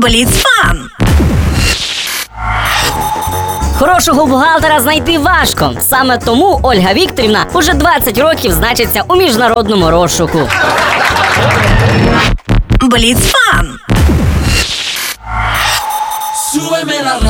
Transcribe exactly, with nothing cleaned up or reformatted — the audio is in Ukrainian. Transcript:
Бліцфан. Хорошого бухгалтера знайти важко. Саме тому Ольга Вікторівна уже двадцять років значиться у міжнародному розшуку. Бліцфан. Súbeme la